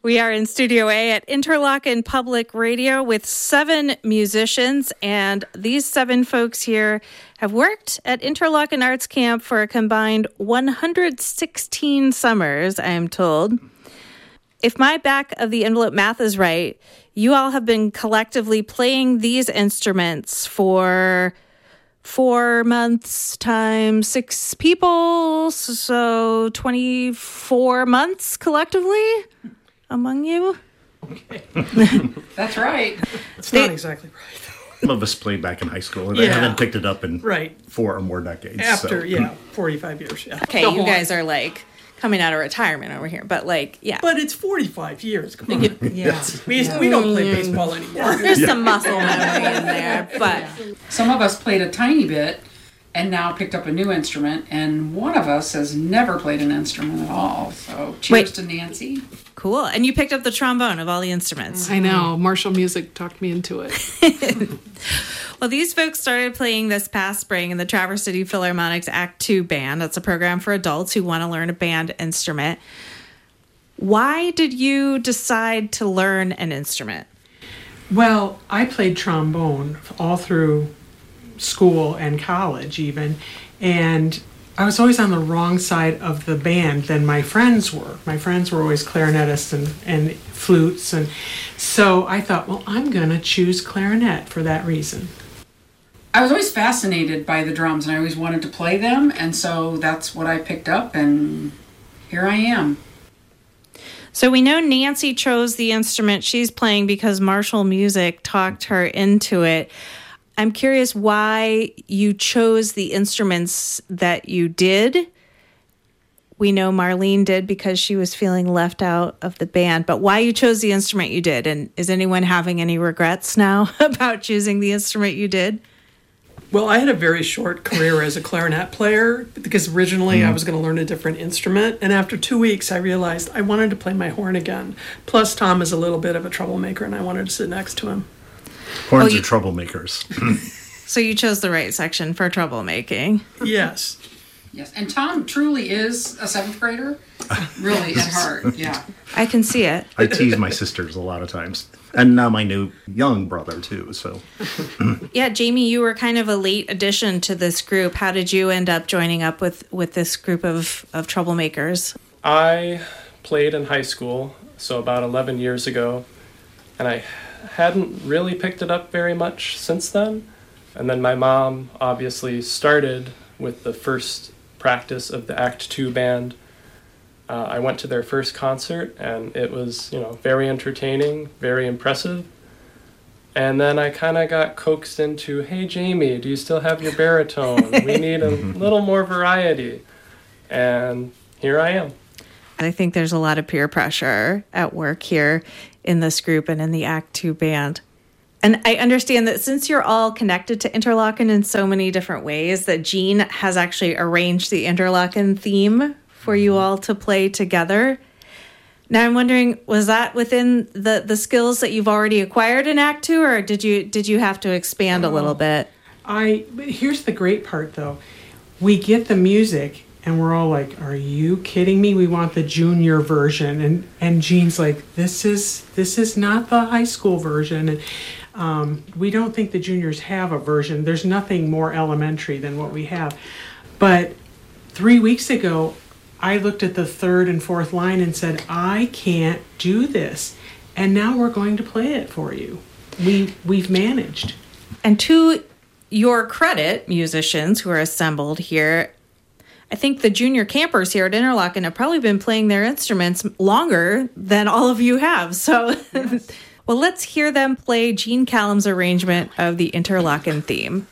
We are in Studio A at Interlochen Public Radio with 7 musicians, and these 7 folks here have worked at Interlochen Arts Camp for a combined 116 summers, I am told. If my back of the envelope math is right, you all have been collectively playing these instruments for 4 months times 6 people, so 24 months collectively among you. Okay. That's right. It's not exactly right. Some of us played back in high school, and I haven't picked it up in 4 or more decades. After, 45 years, Okay, you guys are like coming out of retirement over here, but like, But it's 45 years. Come on. We don't play baseball anymore. There's some muscle memory in there, but... Some of us played a tiny bit and now picked up a new instrument, and one of us has never played an instrument at all. So cheers to Nancy. Cool. And you picked up the trombone of all the instruments. I know. Marshall Music talked me into it. Well, these folks started playing this past spring in the Traverse City Philharmonic's Act 2 band. That's a program for adults who want to learn a band instrument. Why did you decide to learn an instrument? Well, I played trombone all through school and college even, and I was always on the wrong side of the band than my friends were. My friends were always clarinetists and flutes, and so I thought, well, I'm going to choose clarinet for that reason. I was always fascinated by the drums, and I always wanted to play them, and so that's what I picked up, and here I am. So we know Nancy chose the instrument she's playing because Marshall Music talked her into it. I'm curious why you chose the instruments that you did. We know Marlene did because she was feeling left out of the band, but why you chose the instrument you did, and is anyone having any regrets now about choosing the instrument you did? Well, I had a very short career as a clarinet player because originally I was going to learn a different instrument, and after 2 weeks I realized I wanted to play my horn again. Plus, Tom is a little bit of a troublemaker, and I wanted to sit next to him. Horns are troublemakers. So you chose the right section for troublemaking. Yes. Yes, and Tom truly is a 7th grader, really, at heart, yeah. I can see it. I tease my sisters a lot of times. And now my new young brother, too, so. Yeah, Jamie, you were kind of a late addition to this group. How did you end up joining up with this group of troublemakers? I played in high school, so about 11 years ago, and I hadn't really picked it up very much since then. And then my mom obviously started with the first practice of the Act 2 band. I went to their first concert, and it was, very entertaining, very impressive. And then I kind of got coaxed into, hey, Jamie, do you still have your baritone? We need a little more variety. And here I am. I think there's a lot of peer pressure at work here in this group and in the Act 2 band. And I understand that since you're all connected to Interlochen in so many different ways, that Jean has actually arranged the Interlochen theme for you all to play together. Now I'm wondering, was that within the skills that you've already acquired in Act 2, or did you have to expand a little bit? Here's the great part, though. We get the music, and we're all like, are you kidding me? We want the junior version. And Jean's like, this is not the high school version. And we don't think the juniors have a version. There's nothing more elementary than what we have. But 3 weeks ago, I looked at the 3rd and 4th line and said, I can't do this. And now we're going to play it for you. We've managed. And to your credit, musicians who are assembled here, I think the junior campers here at Interlochen have probably been playing their instruments longer than all of you have. So, yes. Well, let's hear them play Gene Callum's arrangement of the Interlochen theme.